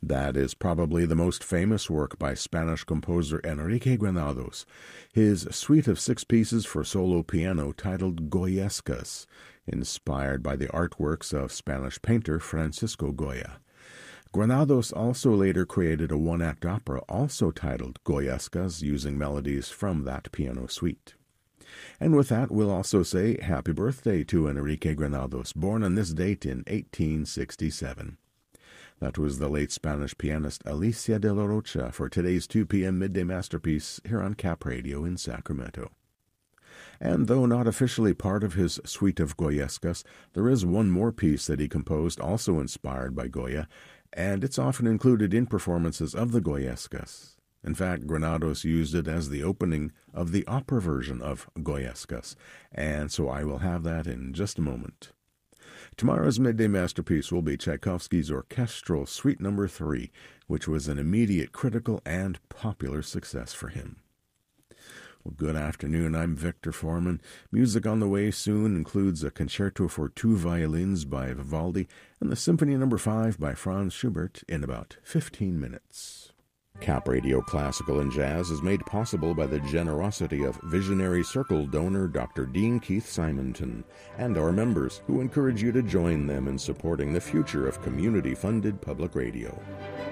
That is probably the most famous work by Spanish composer Enrique Granados, his suite of 6 pieces for solo piano titled Goyescas, inspired by the artworks of Spanish painter Francisco Goya. Granados also later created a 1-act opera also titled Goyescas, using melodies from that piano suite. And with that, we'll also say happy birthday to Enrique Granados, born on this date in 1867. That was the late Spanish pianist Alicia de la Rocha for today's 2 p.m. Midday Masterpiece here on Cap Radio in Sacramento. And though not officially part of his suite of Goyescas, there is one more piece that he composed also inspired by Goya, and it's often included in performances of the Goyescas. In fact, Granados used it as the opening of the opera version of Goyescas, and so I will have that in just a moment. Tomorrow's Midday Masterpiece will be Tchaikovsky's Orchestral Suite No. 3, which was an immediate critical and popular success for him. Well, good afternoon, I'm Victor Foreman. Music on the way soon includes a concerto for 2 violins by Vivaldi and the Symphony No. 5 by Franz Schubert in about 15 minutes. Cap Radio Classical and Jazz is made possible by the generosity of Visionary Circle donor Dr. Dean Keith Simonton and our members, who encourage you to join them in supporting the future of community-funded public radio.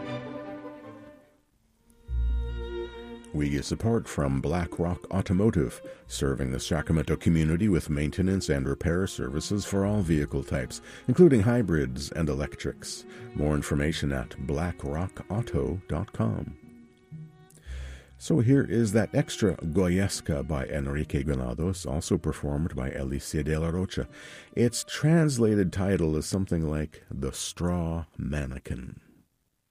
We get support from Black Rock Automotive, serving the Sacramento community with maintenance and repair services for all vehicle types, including hybrids and electrics. More information at blackrockauto.com. So here is that extra Goyesca by Enrique Granados, also performed by Alicia de la Rocha. Its translated title is something like The Straw Mannequin.